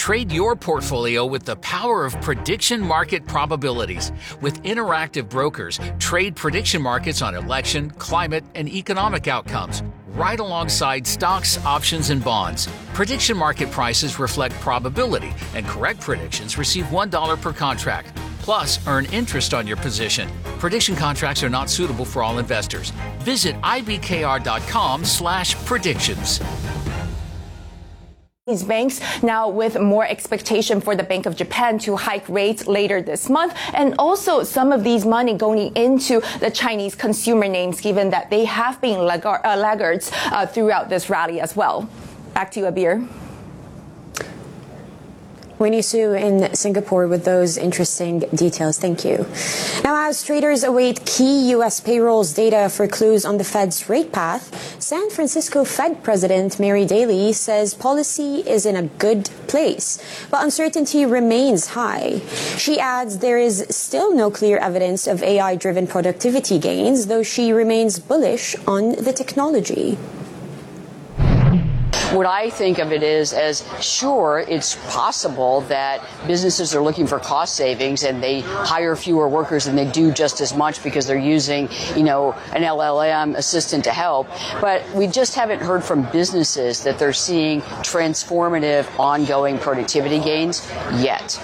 Trade your portfolio with the power of prediction market probabilities. With interactive brokers, trade prediction markets on election, climate, and economic outcomes, right alongside stocks, options, and bonds. Prediction market prices reflect probability, and correct predictions receive $1 per contract. Plus, earn interest on your position. Prediction contracts are not suitable for all investors. Visit ibkr.com/predictions. These banks now with more expectation for the Bank of Japan to hike rates later this month, and also some of these money going into the Chinese consumer names, given that they have been laggards throughout this rally as well. Back to you, Abir. Winnie Su in Singapore with those interesting details. Thank you. Now, as traders await key U.S. payrolls data for clues on the Fed's rate path, San Francisco Fed President Mary Daly says policy is in a good place, but uncertainty remains high. She adds there is still no clear evidence of AI-driven productivity gains, though she remains bullish on the technology. What I think of it is as sure, it's possible that businesses are looking for cost savings and they hire fewer workers and they do just as much because they're using, an LLM assistant to help. But we just haven't heard from businesses that they're seeing transformative ongoing productivity gains yet.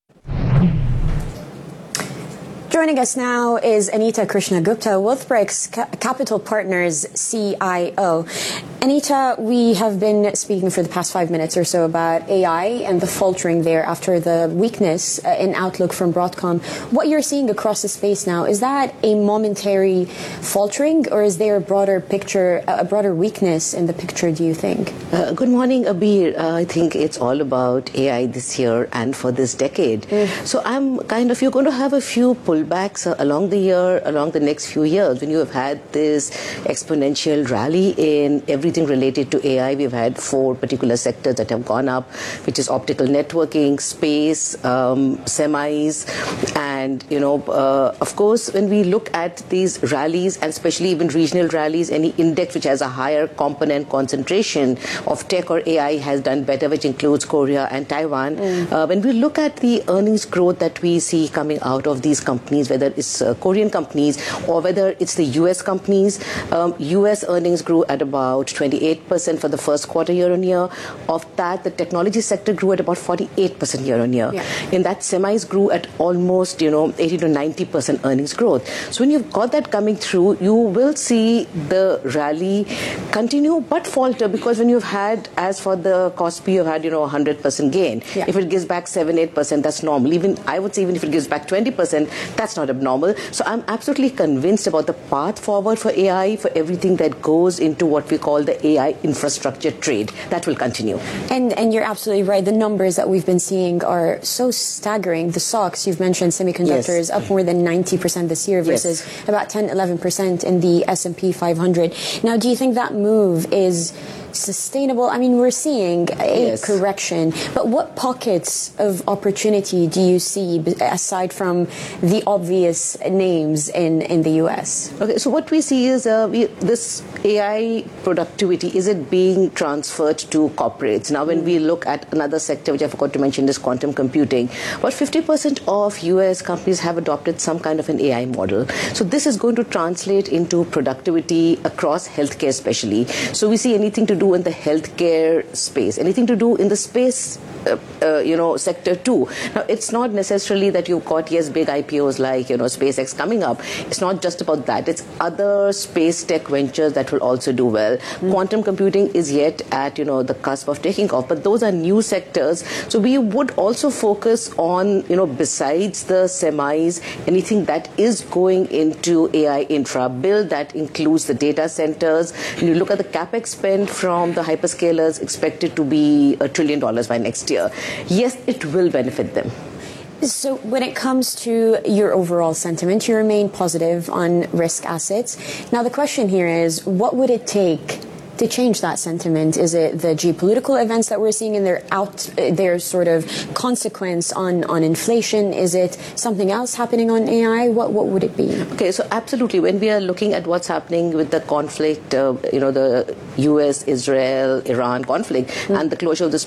Joining us now is Anita Krishnagupta, Wealthbricks Capital Partners CIO. Anita, we have been speaking for the past 5 minutes or so about AI and the faltering there after the weakness in outlook from Broadcom. What you're seeing across the space now, is that a momentary faltering, or is there a broader picture, a broader weakness in the picture, do you think? Good morning, Abir. I think it's all about AI this year and for this decade. So you're going to have a few pullbacks along the year, along the next few years, when you have had this exponential rally in everything related to AI. We've had 4 particular sectors that have gone up, which is optical networking, space, semis, and, of course, when we look at these rallies, and especially even regional rallies, any index which has a higher component concentration of tech or AI has done better, which includes Korea and Taiwan. When we look at the earnings growth that we see coming out of these companies, whether it's Korean companies or whether it's the US companies, US earnings grew at about 28% for the first quarter year-on-year. Of that, the technology sector grew at about 48% year-on-year. Yeah. In that, semis grew at almost 80 to 90% earnings growth. So when you've got that coming through, you will see the rally continue but falter, because when you've had, as for the Kospi, you've had 100% gain. Yeah. If it gives back 7-8%, that's normal. I would say even if it gives back 20%, that's not abnormal. So I'm absolutely convinced about the path forward for AI, for everything that goes into what we call the AI infrastructure trade. That will continue. And you're absolutely right. The numbers that we've been seeing are so staggering. The stocks, you've mentioned semiconductors, up more than 90% this year versus about 10-11% in the S&P 500. Now, do you think that move is sustainable? I mean, we're seeing a correction, but what pockets of opportunity do you see aside from the obvious names in the US? Okay, so what we see is this AI productivity, is it being transferred to corporates? Now, when we look at another sector, which I forgot to mention, is quantum computing. About 50% of US companies have adopted some kind of an AI model. So this is going to translate into productivity across healthcare especially. So we see anything to do in the healthcare space, anything to do in the space sector too. Now, it's not necessarily that you've got, big IPOs like, SpaceX coming up. It's not just about that. It's other space tech ventures that will also do well. Quantum computing is yet at, the cusp of taking off, but those are new sectors. So we would also focus on, besides the semis, anything that is going into AI infra build that includes the data centers. When you look at the capex spend from the hyperscalers, expected to be $1 trillion by next year. Yes, it will benefit them. So when it comes to your overall sentiment, you remain positive on risk assets. Now, the question here is, what would it take to change that sentiment? Is it the geopolitical events that we're seeing and their sort of consequence on inflation? Is it something else happening on AI? What would it be? Okay, so absolutely. When we are looking at what's happening with the conflict, the US, Israel, Iran conflict and the closure of the